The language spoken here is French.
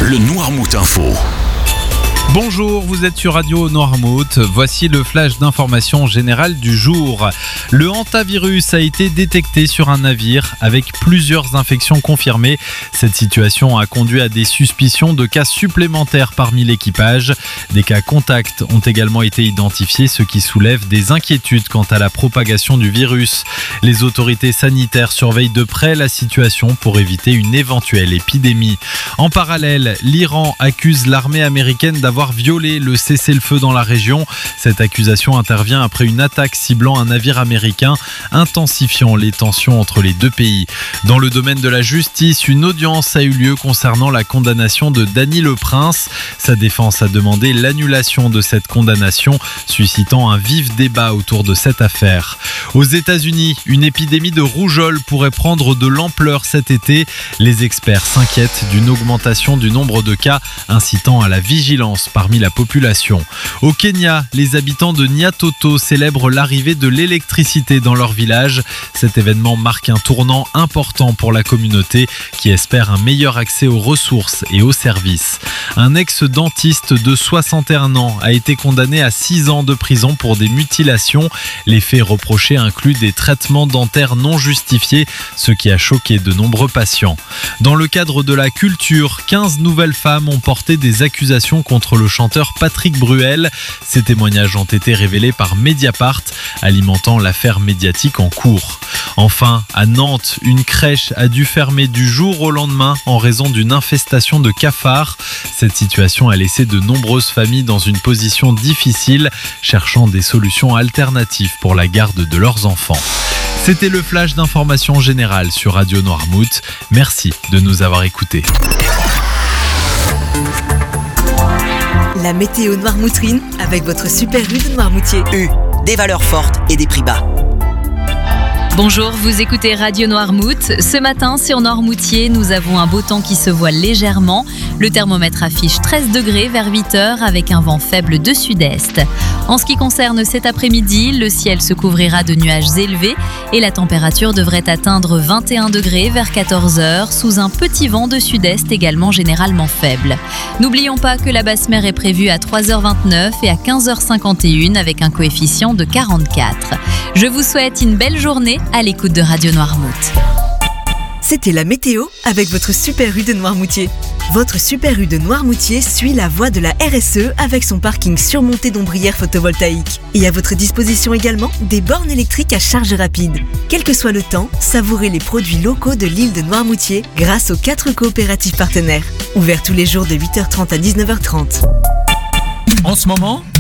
le Noirmout Info. Bonjour, vous êtes sur Radio Noirmout. Voici le flash d'information générale du jour. Le hantavirus a été détecté sur un navire avec plusieurs infections confirmées. Cette situation a conduit à des suspicions de cas supplémentaires parmi l'équipage. Des cas contacts ont également été identifiés, ce qui soulève des inquiétudes quant à la propagation du virus. Les autorités sanitaires surveillent de près la situation pour éviter une éventuelle épidémie. En parallèle, l'Iran accuse l'armée américaine d'avoir violé le cessez-le-feu dans la région. Cette accusation intervient après une attaque ciblant un navire américain, intensifiant les tensions entre les deux pays. Dans le domaine de la justice, une audience a eu lieu concernant la condamnation de Dany Le Prince. Sa défense a demandé l'annulation de cette condamnation, suscitant un vif débat autour de cette affaire. Aux États-Unis, une épidémie de rougeole pourrait prendre de l'ampleur cet été. Les experts s'inquiètent d'une augmentation du nombre de cas, incitant à la vigilance parmi la population. Au Kenya, les habitants de Nyatoto célèbrent l'arrivée de l'électricité dans leur village. Cet événement marque un tournant important pour la communauté qui espère un meilleur accès aux ressources et aux services. Un ex-dentiste de 61 ans a été condamné à 6 ans de prison pour des mutilations. Les faits reprochés incluent des traitements dentaires non justifiés, ce qui a choqué de nombreux patients. Dans le cadre de la culture, 15 nouvelles femmes ont porté des accusations contre le chanteur Patrick Bruel. Ces témoignages ont été révélés par Mediapart, alimentant l'affaire médiatique en cours. Enfin, à Nantes, une crèche a dû fermer du jour au lendemain en raison d'une infestation de cafards. Cette situation a laissé de nombreuses familles dans une position difficile, cherchant des solutions alternatives pour la garde de leurs enfants. C'était le flash d'information générale sur Radio Noirmout. Merci de nous avoir écoutés. La météo noirmoutrine avec votre super U de Noirmoutier. U, des valeurs fortes et des prix bas. Bonjour, vous écoutez Radio Noirmout. Ce matin, sur Noirmoutier, nous avons un beau temps qui se voile légèrement. Le thermomètre affiche 13 degrés vers 8h avec un vent faible de sud-est. En ce qui concerne cet après-midi, le ciel se couvrira de nuages élevés et la température devrait atteindre 21 degrés vers 14h sous un petit vent de sud-est également généralement faible. N'oublions pas que la basse mer est prévue à 3h29 et à 15h51 avec un coefficient de 44. Je vous souhaite une belle journée à l'écoute de Radio Noirmout. C'était la météo avec votre super U de Noirmoutier. Votre super U de Noirmoutier suit la voie de la RSE avec son parking surmonté d'ombrières photovoltaïques. Et à votre disposition également des bornes électriques à charge rapide. Quel que soit le temps, savourez les produits locaux de l'île de Noirmoutier grâce aux 4 coopératives partenaires. Ouverts tous les jours de 8h30 à 19h30. En ce moment,